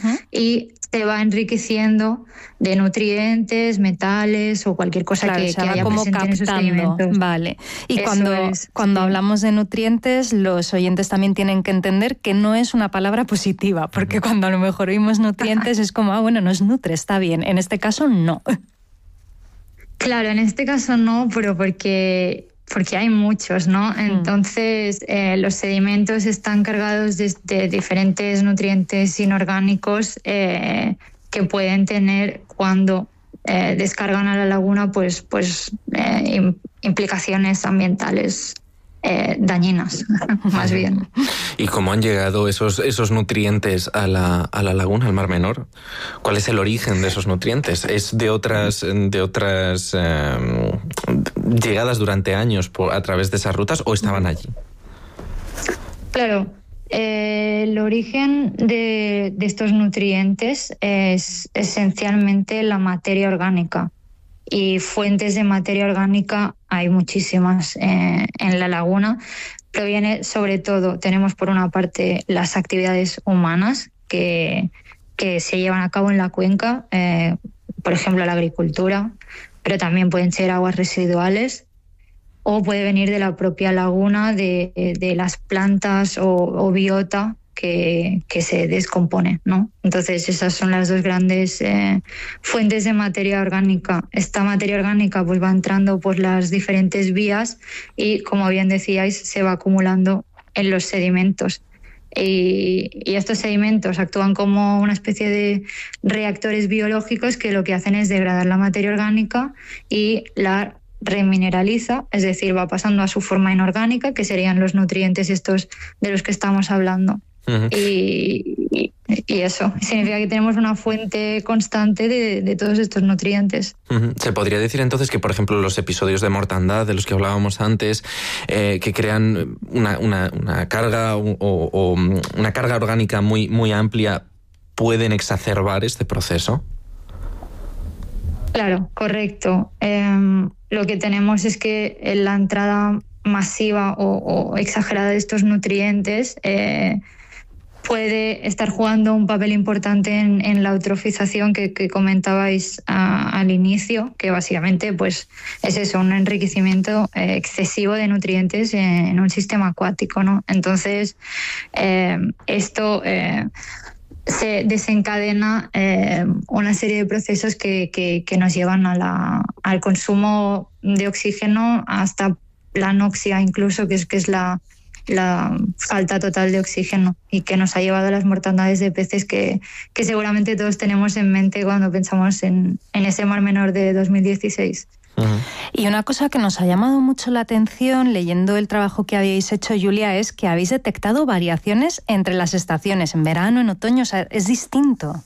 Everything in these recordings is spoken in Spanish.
y se va enriqueciendo de nutrientes, metales o cualquier cosa que haya como presente en esos sedimentos. Vale. Y cuando hablamos de nutrientes, los oyentes también tienen que entender que no es una palabra positiva, porque cuando a lo mejor oímos nutrientes es como, bueno, nos nutre, está bien. En este caso, no. Claro, en este caso no, pero porque hay muchos, ¿no? Entonces, los sedimentos están cargados de diferentes nutrientes inorgánicos que pueden tener cuando descargan a la laguna pues implicaciones ambientales dañinas, más bien. ¿Y cómo han llegado esos nutrientes a la laguna, al Mar Menor? ¿Cuál es el origen de esos nutrientes? ¿Es de otras llegadas durante años a través de esas rutas o estaban allí? Claro. El origen de estos nutrientes es esencialmente la materia orgánica. Y fuentes de materia orgánica hay muchísimas en la laguna. Proviene sobre todo, tenemos por una parte las actividades humanas que se llevan a cabo en la cuenca, por ejemplo la agricultura, pero también pueden ser aguas residuales o puede venir de la propia laguna, de las plantas o biota que se descompone, ¿no? Entonces esas son las dos grandes fuentes de materia orgánica. Esta materia orgánica pues va entrando por las diferentes vías y, como bien decíais, se va acumulando en los sedimentos. Y estos sedimentos actúan como una especie de reactores biológicos que lo que hacen es degradar la materia orgánica y la remineraliza, es decir, va pasando a su forma inorgánica, que serían los nutrientes estos de los que estamos hablando. Y eso significa que tenemos una fuente constante de todos estos nutrientes. Se podría decir entonces que, por ejemplo, los episodios de mortandad de los que hablábamos antes, que crean una carga o una carga orgánica muy, muy amplia, pueden exacerbar este proceso. Claro, correcto. Lo que tenemos es que la entrada masiva o exagerada de estos nutrientes puede estar jugando un papel importante en la eutrofización que comentabais al inicio, que básicamente pues es eso, un enriquecimiento excesivo de nutrientes en un sistema acuático, ¿no? Entonces, esto se desencadena una serie de procesos que nos llevan al consumo de oxígeno, hasta la anoxia incluso, que es la falta total de oxígeno, y que nos ha llevado a las mortandades de peces que seguramente todos tenemos en mente cuando pensamos en ese Mar Menor de 2016. Y una cosa que nos ha llamado mucho la atención leyendo el trabajo que habéis hecho, Julia, es que habéis detectado variaciones entre las estaciones, en verano, en otoño, o sea, es distinto.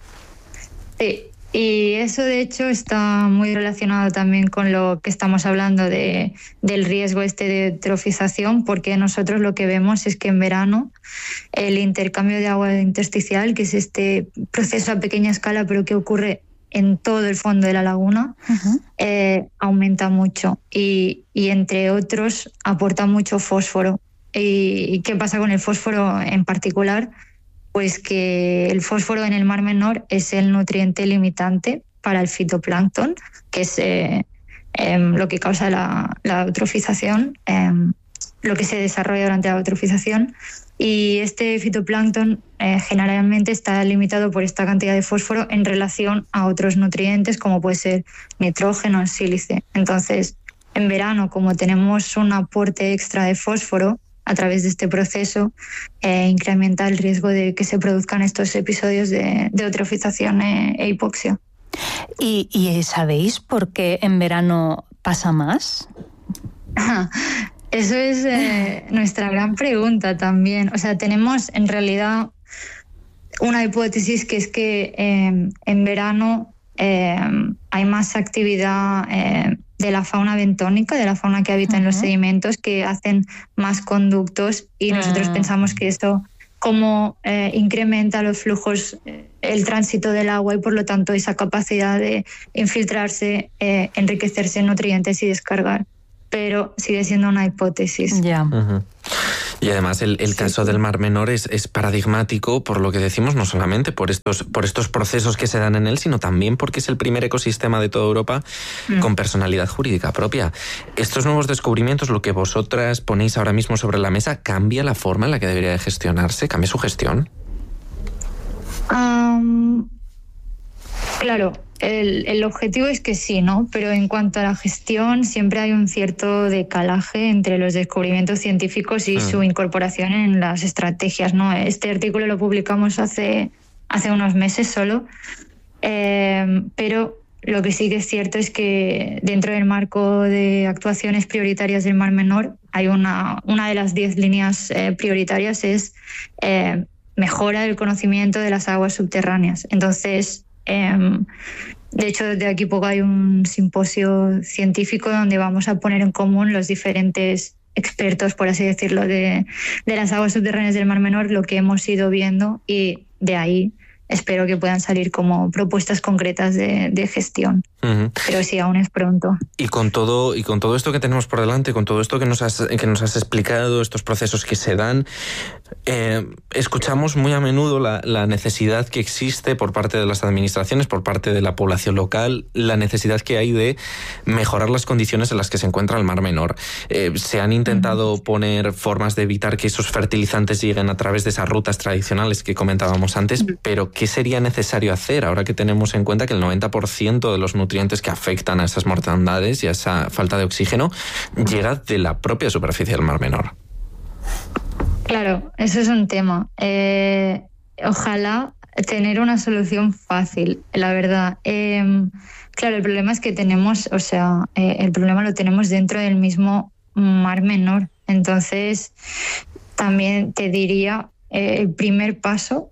Sí. Y eso, de hecho, está muy relacionado también con lo que estamos hablando del riesgo de eutrofización, porque nosotros lo que vemos es que en verano el intercambio de agua intersticial, que es este proceso a pequeña escala pero que ocurre en todo el fondo de la laguna, aumenta mucho y entre otros aporta mucho fósforo. ¿Y qué pasa con el fósforo en particular? Pues que el fósforo en el Mar Menor es el nutriente limitante para el fitoplancton, que es lo que causa la eutrofización, lo que se desarrolla durante la eutrofización. Y este fitoplancton generalmente está limitado por esta cantidad de fósforo en relación a otros nutrientes, como puede ser nitrógeno, sílice. Entonces, en verano, como tenemos un aporte extra de fósforo a través de este proceso, incrementa el riesgo de que se produzcan estos episodios de eutrofización e hipoxia. ¿Y sabéis por qué en verano pasa más? Eso es nuestra gran pregunta también. O sea, tenemos en realidad una hipótesis, que es que en verano hay más actividad de la fauna bentónica, de la fauna que habita en los sedimentos, que hacen más conductos, y nosotros pensamos que esto como incrementa los flujos, el tránsito del agua, y por lo tanto esa capacidad de infiltrarse, enriquecerse en nutrientes y descargar. Pero sigue siendo una hipótesis. Ya. Y además el caso del Mar Menor es paradigmático por lo que decimos, no solamente por estos procesos que se dan en él, sino también porque es el primer ecosistema de toda Europa con personalidad jurídica propia. Estos nuevos descubrimientos, lo que vosotras ponéis ahora mismo sobre la mesa, ¿cambia la forma en la que debería de gestionarse? ¿Cambia su gestión? Claro, el objetivo es que sí, ¿no? Pero en cuanto a la gestión, siempre hay un cierto decalaje entre los descubrimientos científicos y su incorporación en las estrategias, ¿no? Este artículo lo publicamos hace unos meses solo, pero lo que sí que es cierto es que dentro del marco de actuaciones prioritarias del Mar Menor hay una de las 10 líneas prioritarias es mejora del conocimiento de las aguas subterráneas. Entonces, de hecho, desde aquí poco hay un simposio científico donde vamos a poner en común los diferentes expertos, por así decirlo, de las aguas subterráneas del Mar Menor, lo que hemos ido viendo, y de ahí espero que puedan salir como propuestas concretas de gestión. Pero sí, aún es pronto. Y con todo esto que tenemos por delante, con todo esto que nos has explicado, estos procesos que se dan, escuchamos muy a menudo la necesidad que existe por parte de las administraciones, por parte de la población local, la necesidad que hay de mejorar las condiciones en las que se encuentra el Mar Menor. Se han intentado poner formas de evitar que esos fertilizantes lleguen a través de esas rutas tradicionales que comentábamos antes, pero ¿qué sería necesario hacer ahora que tenemos en cuenta que el 90% de los nutrientes que afectan a esas mortandades y a esa falta de oxígeno llega de la propia superficie del Mar Menor? Claro, eso es un tema. Ojalá tener una solución fácil, la verdad. Claro, el problema es que tenemos, el problema lo tenemos dentro del mismo Mar Menor. Entonces, también te diría, el primer paso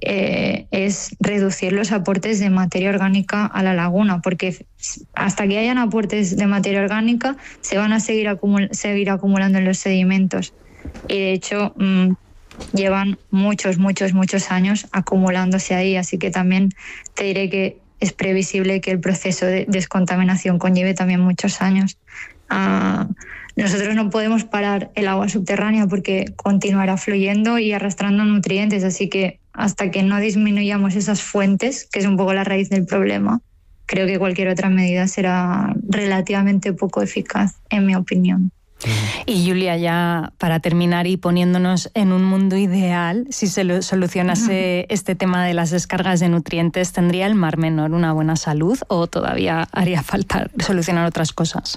es reducir los aportes de materia orgánica a la laguna, porque hasta que hayan aportes de materia orgánica se van a seguir acumulando en los sedimentos. Y de hecho llevan muchos años acumulándose ahí, así que también te diré que es previsible que el proceso de descontaminación conlleve también muchos años. Nosotros no podemos parar el agua subterránea porque continuará fluyendo y arrastrando nutrientes, así que hasta que no disminuyamos esas fuentes, que es un poco la raíz del problema, creo que cualquier otra medida será relativamente poco eficaz, en mi opinión. Y Julia, ya para terminar y poniéndonos en un mundo ideal, si se solucionase este tema de las descargas de nutrientes, ¿tendría el Mar Menor una buena salud o todavía haría falta solucionar otras cosas?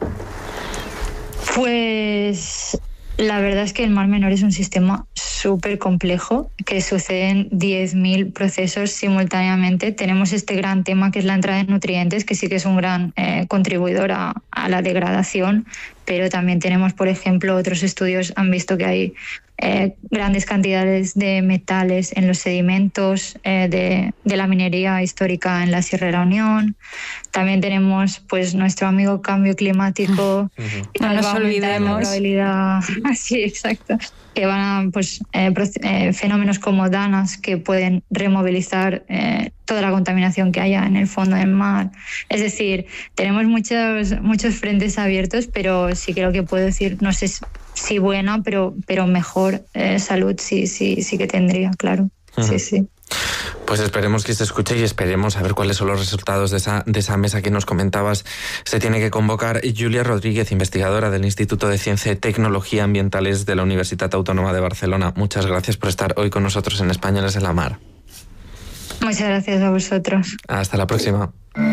Pues la verdad es que el Mar Menor es un sistema súper complejo, que suceden 10.000 procesos simultáneamente. Tenemos este gran tema que es la entrada de nutrientes, que sí que es un gran contribuidor a la degradación, pero también tenemos, por ejemplo, otros estudios han visto que hay grandes cantidades de metales en los sedimentos de la minería histórica en la Sierra de la Unión. También tenemos pues nuestro amigo cambio climático. No nos olvidemos. Sí, exacto. Que van a fenómenos como danas que pueden removilizar toda la contaminación que haya en el fondo del mar. Es decir, tenemos muchos frentes abiertos, pero sí creo que puedo decir, no sé si buena, pero mejor salud sí que tendría, claro. Sí. Pues esperemos que se escuche y esperemos a ver cuáles son los resultados de esa mesa que nos comentabas. Se tiene que convocar. Julia Rodríguez, investigadora del Instituto de Ciencia y Tecnología Ambientales de la Universitat Autónoma de Barcelona. Muchas gracias por estar hoy con nosotros en Españoles en la Mar. Muchas gracias a vosotros. Hasta la próxima.